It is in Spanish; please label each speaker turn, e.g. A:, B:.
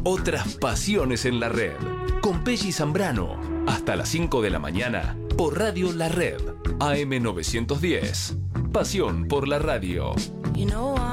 A: Otras pasiones en la red. Con Pelli Zambrano. Hasta las 5 de la mañana. Por Radio La Red. AM 910. Pasión por la radio.